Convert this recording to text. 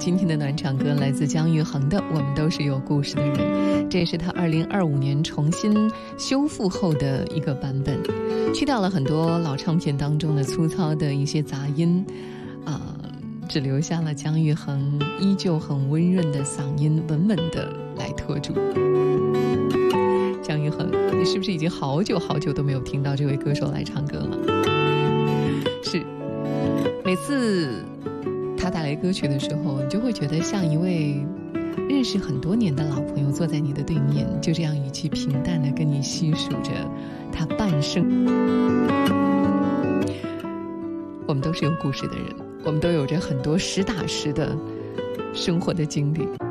今天的暖场歌来自姜育恒的《我们都是有故事的人》，这也是他2025年重新修复后的一个版本，去掉了很多老唱片当中的粗糙的一些杂音只留下了姜育恒依旧很温润的嗓音，稳稳的来拖住。姜育恒，你是不是已经好久好久都没有听到这位歌手来唱歌了？是，每次他带来歌曲的时候，你就会觉得像一位认识很多年的老朋友坐在你的对面，就这样语气平淡地跟你细数着他半生。我们都是有故事的人，我们都有着很多实打实的生活的经历。